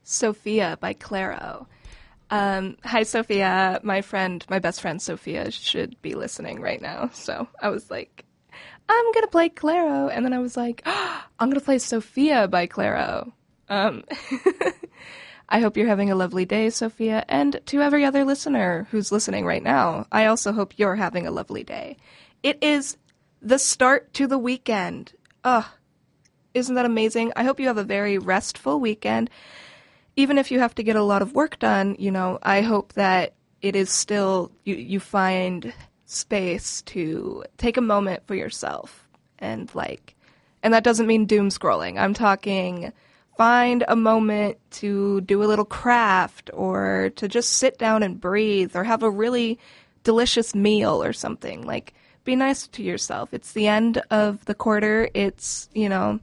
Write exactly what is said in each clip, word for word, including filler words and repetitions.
Sophia by Clairo. Um, hi, Sophia. My friend, my best friend Sophia should be listening right now. So I was like, I'm going to play Clairo. And then I was like, oh, I'm going to play Sophia by Clairo. Um, I hope you're having a lovely day, Sophia. And to every other listener who's listening right now, I also hope you're having a lovely day. It is the start to the weekend. Ugh. Isn't that amazing? I hope you have a very restful weekend. Even if you have to get a lot of work done, you know, I hope that it is still, you, you find space to take a moment for yourself. And like, and that doesn't mean doom scrolling. I'm talking find a moment to do a little craft or to just sit down and breathe or have a really delicious meal or something. Like, be nice to yourself. It's the end of the quarter. It's, you know,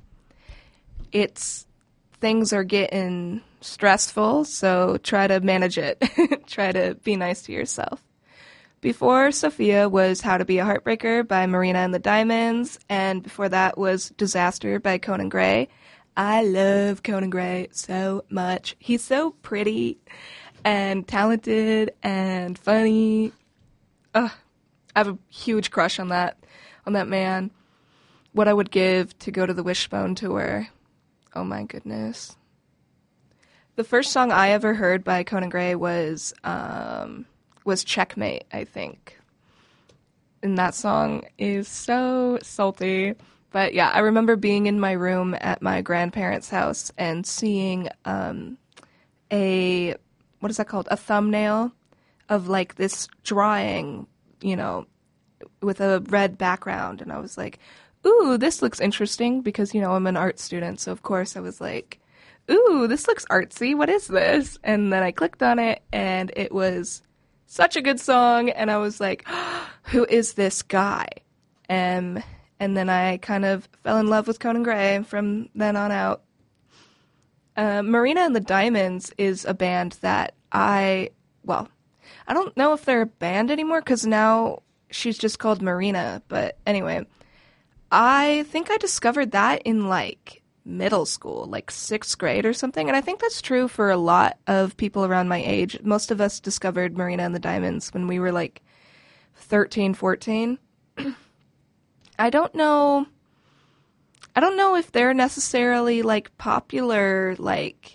it's, things are getting stressful, so try to manage it. Try to be nice to yourself. Before Sophia was How to Be a Heartbreaker by Marina and the Diamonds, and before that was Disaster by Conan Gray. I love Conan Gray so much. He's so pretty and talented and funny. Ugh, I have a huge crush on that, on that man. What I would give to go to the Wishbone tour. Oh my goodness. The first song I ever heard by Conan Gray was um, was Checkmate, I think. And that song is so salty. But yeah, I remember being in my room at my grandparents' house and seeing um, a, what is that called? A thumbnail of like this drawing, you know, with a red background. And I was like, ooh, this looks interesting because, you know, I'm an art student. So, of course, I was like, ooh, this looks artsy. What is this? And then I clicked on it, and it was such a good song. And I was like, oh, who is this guy? Um, and then I kind of fell in love with Conan Gray from then on out. Uh, Marina and the Diamonds is a band that I, well, I don't know if they're a band anymore because now she's just called Marina. But anyway, I think I discovered that in, like, middle school, like sixth grade or something. And I think that's true for a lot of people around my age. Most of us discovered Marina and the Diamonds when we were, like, thirteen, fourteen. I don't know. I don't know if they're necessarily, like, popular, like,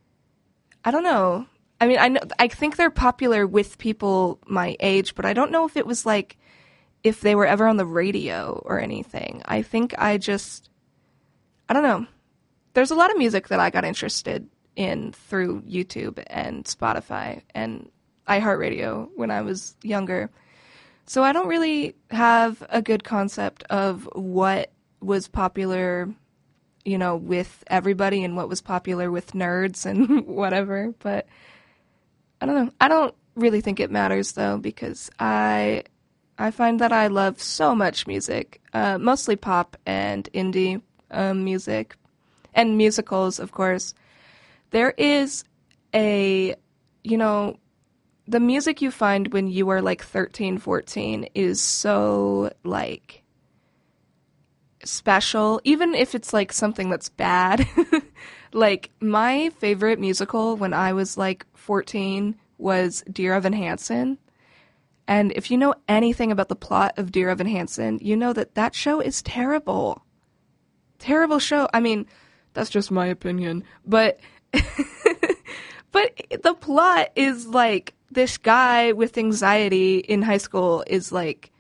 I don't know. I mean, I know, I think they're popular with people my age, but I don't know if it was, like, if they were ever on the radio or anything. I think I just, I don't know. There's a lot of music that I got interested in through YouTube and Spotify and iHeartRadio when I was younger. So I don't really have a good concept of what was popular, you know, with everybody and what was popular with nerds and whatever. But I don't know. I don't really think it matters, though, because I I find that I love so much music, uh, mostly pop and indie um, music, and musicals, of course. There is a, you know, the music you find when you are like thirteen, fourteen is so, like, special, even if it's like something that's bad. Like, my favorite musical when I was like fourteen was Dear Evan Hansen. And if you know anything about the plot of Dear Evan Hansen, you know that that show is terrible. Terrible show. I mean, that's just my opinion. But, but the plot is like, this guy with anxiety in high school is like,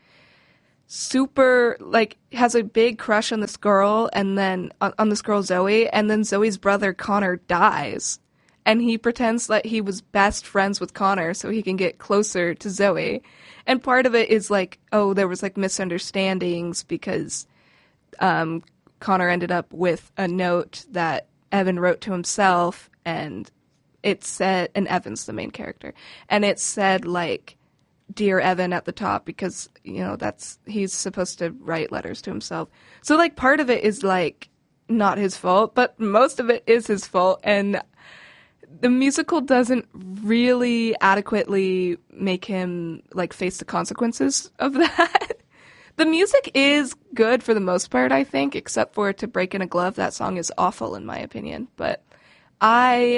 super, like, has a big crush on this girl, and then, on, on this girl Zoe, and then Zoe's brother Connor dies. And he pretends that he was best friends with Connor so he can get closer to Zoe. And part of it is like, oh, there was like misunderstandings because um, Connor ended up with a note that Evan wrote to himself, and it said, and Evan's the main character, and it said like, Dear Evan at the top because, you know, that's, he's supposed to write letters to himself. So like part of it is like not his fault, but most of it is his fault. And the musical doesn't really adequately make him like face the consequences of that. The music is good for the most part, I think, except for To Break in a Glove. That song is awful in my opinion, but I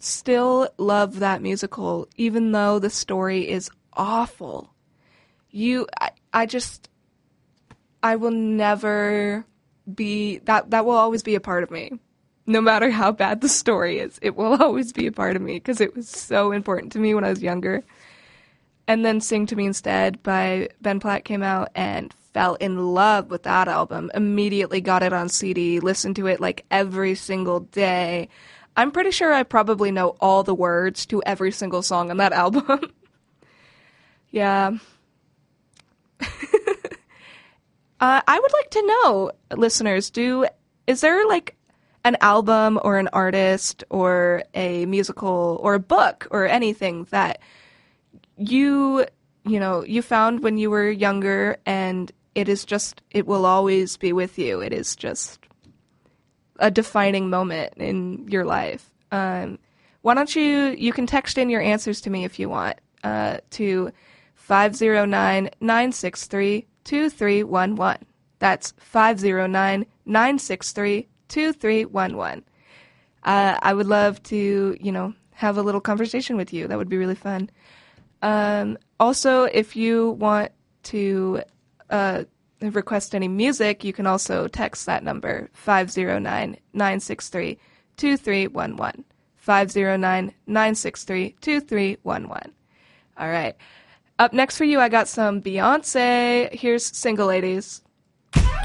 still love that musical, even though the story is awful. You, I, I just, I will never be, that, that will always be a part of me. No matter how bad the story is, it will always be a part of me because it was so important to me when I was younger. And then Sing to Me Instead by Ben Platt came out and fell in love with that album. Immediately got it on C D, listened to it like every single day. I'm pretty sure I probably know all the words to every single song on that album. Yeah. uh, I would like to know, listeners, do is there like an album or an artist or a musical or a book or anything that you, you know, you found when you were younger and it is just, it will always be with you. It is just a defining moment in your life. Um, why don't you, you can text in your answers to me if you want, uh, to five oh nine, nine six three, two three one one. That's five oh nine, nine six three, two three one one. Uh, I would love to, you know, have a little conversation with you. That would be really fun. Um, also, if you want to uh, request any music, you can also text that number, five oh nine, nine six three, two three one one. five oh nine, nine six three, two three one one. All right. Up next for you, I got some Beyonce. Here's Single Ladies.